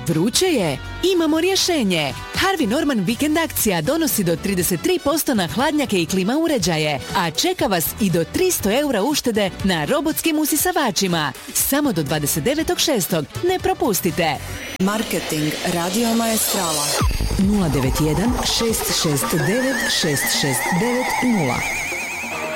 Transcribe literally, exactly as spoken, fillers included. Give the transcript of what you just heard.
Vruće je? Imamo rješenje. Harvey Norman vikend akcija donosi do trideset tri posto na hladnjake i klima uređaje, a čeka vas i do tristo eura uštede na robotskim usisavačima. Samo do dvadeset devetog šestog Ne propustite. Marketing Radio Maestrala nula devet jedan šest šest devet šest šest devet nula